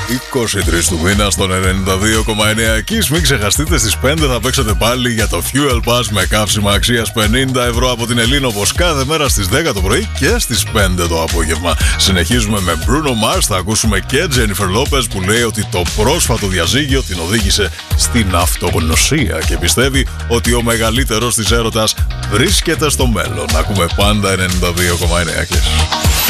23 του μήνα στον 92,9 Kiss. Μην ξεχαστείτε, στις 5 θα παίξετε πάλι για το Fuel Pass με καύσιμα αξίας 50 ευρώ από την Ελλήνο, όπως κάθε μέρα στις 10 το πρωί και στις 5 το απόγευμα. Συνεχίζουμε με Bruno Mars, θα ακούσουμε και Jennifer Lopez που λέει ότι το πρόσφατο διαζύγιο την οδήγησε στην αυτογνωσία και πιστεύει ότι ο μεγαλύτερος της έρωτας βρίσκεται στο μέλλον. Ακούμε πάντα 92,9 Kiss.